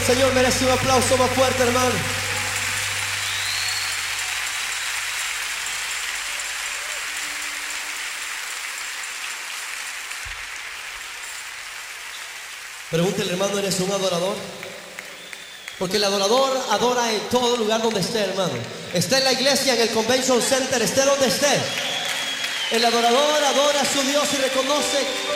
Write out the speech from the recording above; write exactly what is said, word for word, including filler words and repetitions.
Señor merece un aplauso más fuerte, hermano. Pregúntele, hermano, ¿eres un adorador? Porque el adorador adora en todo lugar donde esté, hermano. Esté en la iglesia, en el Convention Center, esté donde esté. El adorador adora a su Dios y reconoce